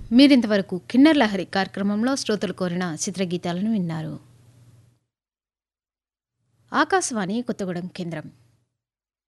మీరింతవరకు కిన్నర్ లహరి కార్యక్రమంలో శ్రోతలు కోరిన చిత్రగీతాలను విన్నారు. ఆకాశవాణి కొత్తగూడెం కేంద్రం.